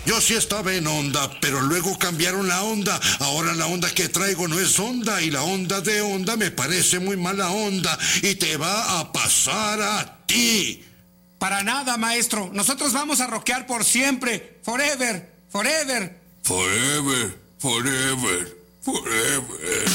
Yo sí estaba en onda, pero luego cambiaron la onda. Ahora la onda que traigo no es onda y la onda de onda me parece muy mala onda y te va a pasar a ti. Para nada, maestro. Nosotros vamos a rockear por siempre. Forever, forever. Forever, forever, forever.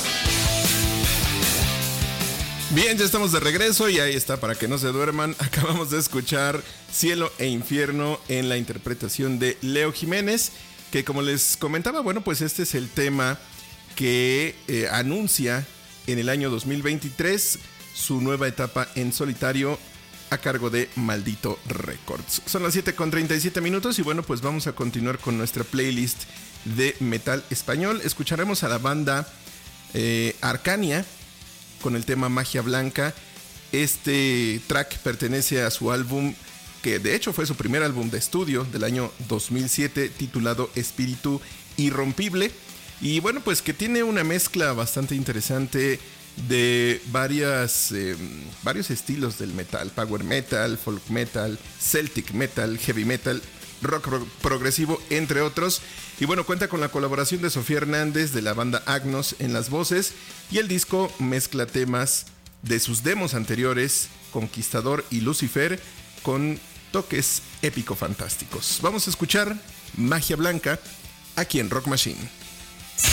Bien, ya estamos de regreso y ahí está, para que no se duerman. Acabamos de escuchar Cielo e Infierno en la interpretación de Leo Jiménez, que como les comentaba, bueno, pues este es el tema que anuncia en el año 2023 su nueva etapa en solitario a cargo de Maldito Records. Son las 7:37 y bueno, pues vamos a continuar con nuestra playlist de metal español. Escucharemos a la banda Arcania con el tema Magia Blanca. Este track pertenece a su álbum, que de hecho fue su primer álbum de estudio del año 2007, titulado Espíritu Irrompible. Y bueno, pues que tiene una mezcla bastante interesante de varios estilos del metal: power metal, folk metal, celtic metal, heavy metal, rock progresivo, entre otros. Y bueno, cuenta con la colaboración de Sofía Hernández de la banda Agnos en las voces, y el disco mezcla temas de sus demos anteriores, Conquistador y Lucifer, con toques épico fantásticos. Vamos a escuchar Magia Blanca aquí en Rock Machine.